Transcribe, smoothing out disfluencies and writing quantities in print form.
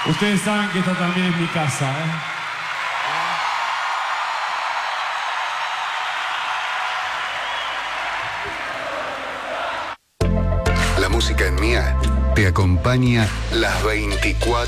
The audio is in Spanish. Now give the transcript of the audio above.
Ustedes saben que esta también es mi casa, ¿eh? La música en Mía te acompaña las 24